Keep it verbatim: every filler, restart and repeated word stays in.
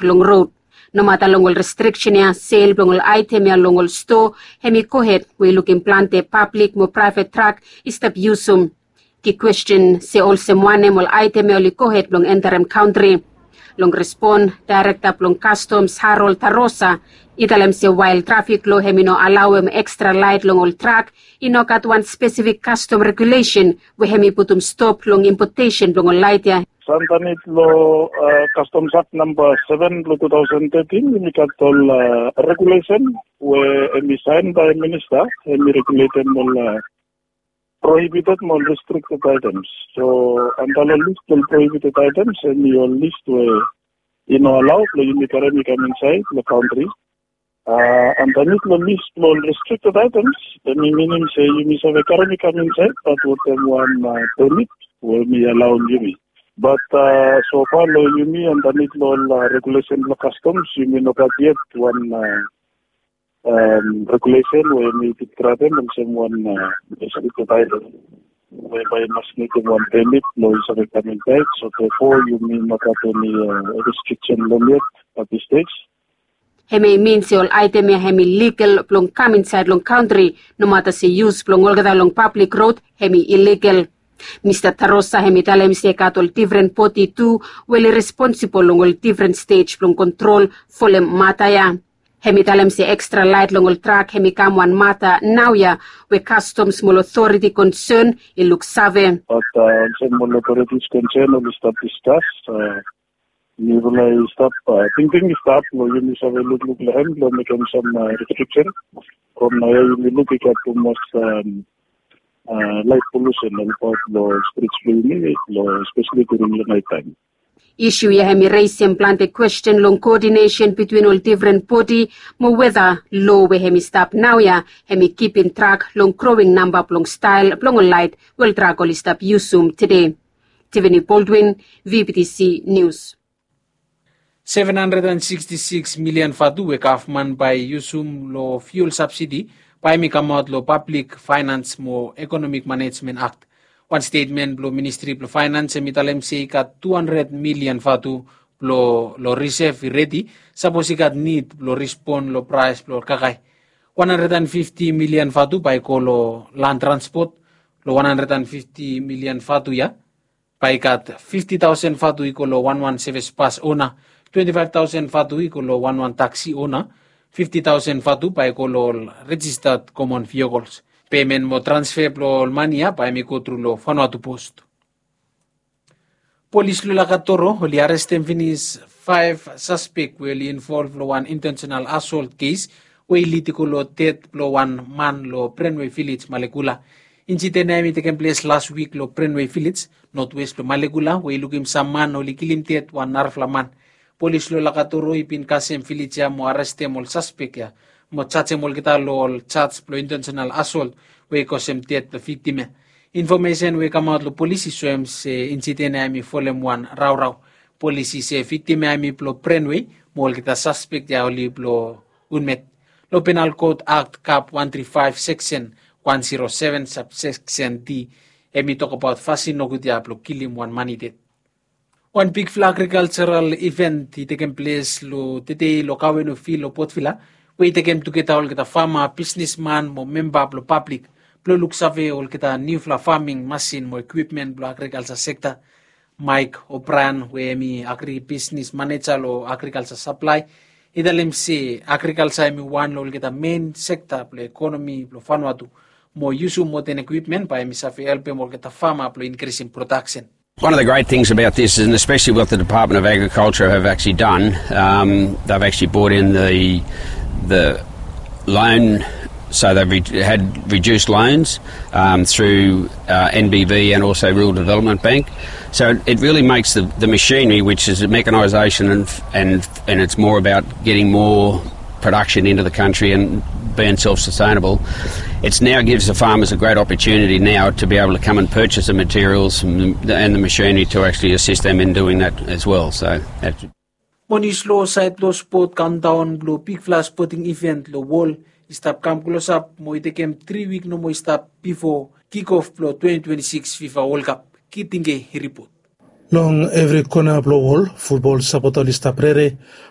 long road. No matter longol restriction ya sale longol item ya longol store hemi kohet we look implante public mo private track istap yusum. Ki question se all semwane mol item ya li kohet long interim country. Long respond director long customs Harold Tarosa italem se while traffic law hemino allow him extra light long all track inokat one specific custom regulation we hemi putum stop long importation long all light ya. Santanit lo uh, Customs Act number seven lo twenty thirteen imikatol uh, regulation where emi signed by minister emi regulated mol uh, prohibited mol restricted items. So antalo list of prohibited items emi your list where you know allowed lo imikaremi come inside the country. Uh, antanit lo list lo restricted items emi minim say yumi sa karemi come inside but what them one uh, permit where me allow yumi. But uh, so far, lo yumi underneath lo uh, regulation lo customs yumi no got yet one uh, um, regulation where we did them and someone uh, restricted item whereby must need one permit lo is a coming back. So therefore, yumi no got any uh, restriction limit at this stage. Hemi means all item ya hemi legal plong come inside long country no matter se use plong olgada long public road hemi illegal. Mister Tarosa hemitalem se katol different poti tu well responsible long different stage from control folem mata ya. Hemitalem se extra light long track hemikam one mata now ya we customs mol authority concern it looks save. But uh, some mol authorities concern will stop discuss. Uh, we will stop uh, thinking stop lo yumi save look look lehem lo make some uh, restriction. From now you look at too much um, Uh, light pollution and part law spiritually law especially during the night time. Issue ya hemi raise implante question long coordination between all different body mo whether law we hemi stop now ya hemi keep in track long growing number long style long light will track all stop usum today. Tiffany Baldwin, V P T C News. seven hundred sixty-six million fatu we kafman by usum lo fuel subsidy by mi kamot lo Public Finance mo Economic Management Act. One statement lo Ministry of Finance mitalem se ikat two hundred million fatu lo lo reserve ready sapos ikat need lo respond lo price lo kakay. one hundred fifty million fatu by ko lo land transport lo one hundred fifty million fatu ya by ikat fifty thousand fatu iko lo one one service pass ona twenty-five thousand fatu iko lo one one taxi ona fifty thousand fatu pa ekolol registered common vehicles. Payment mo transfer lo mania pa mi kotru lo Vanuatu post. Police lo lakatoro holi arrestem finis five suspect will involve lo one intentional assault case we litiko lo tet lo one man lo Prenway Village Malekula. Incident na mi taken place last week lo Prenway Village northwest lo Malekula we lukim sa man holi kilim tet one narflaman. Polis lo lakaturo ipin kasem Felicia mo arreste mol suspect ya mo chache mol kita lo chats lo intentional assault we kosem tiet lo victim. Information we come out lo police swem se incident ami folem one raw raw police se victim ami plo Prenway mol kita suspect ya oli plo unmet lo Penal Code Act Cap one thirty-five section one oh seven subsection D emi talk about fasin no good ya plo kilim one money debt. One big flag agricultural event it taken place lo tete lo kawen o feel lo potfila we taken to get all kita farmer businessman mo member lo public plo look save all kita new fla farming machine mo equipment lo agriculture sector Mike O'Brien we mi agri business manager lo agriculture supply idalem se agriculture mi one lo kita main sector lo economy lo Vanuatu mo yusu mo ten equipment pa mi save help mo kita farmer lo increase in production. One of the great things about this, and especially what the Department of Agriculture have actually done, um, they've actually brought in the the loan, so they've re- had reduced loans um, through uh, N B V and also Rural Development Bank. So it really makes the, the machinery, which is a mechanisation, and and and it's more about getting more production into the country and being self-sustainable. It now gives the farmers a great opportunity now to be able to come and purchase the materials and the, and the machinery to actually assist them in doing that as well. So that's Monis lo site lo sport countdown lo big flash sporting event lo wall stop camp close up mo itekem three week no mo stop before kick-off lo twenty twenty-six FIFA World Cup. Kitinge report. Long every corner of the wall, football supporter lista prere